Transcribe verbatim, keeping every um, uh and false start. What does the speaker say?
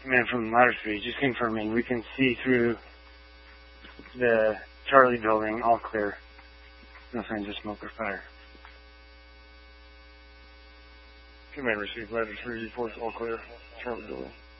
Command from ladder speed, just confirming. We can see through the Charlie building, all clear. No signs of smoke or fire. Command received, ladder three, reports all clear. Charlie building.